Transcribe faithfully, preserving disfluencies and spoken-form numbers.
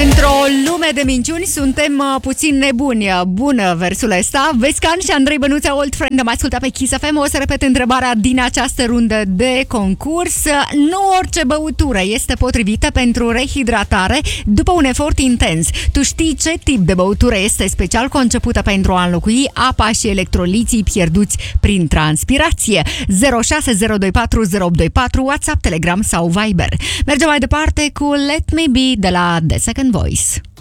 Într-o lume de minciuni suntem uh, puțin nebuni. Bună versul ăsta. Vescan și Andrei Bănuța, Old Friend, am ascultat pe Kiss F M. O să repet întrebarea din această rundă de concurs. Nu orice băutură este potrivită pentru rehidratare după un efort intens. Tu știi ce tip de băutură este special concepută pentru a înlocui apa și electroliții pierduți prin transpirație? zero șase zero doi patru zero opt doi patru, WhatsApp, Telegram sau Viber. Mergem mai departe cu Let Me Be de la The Second Voice.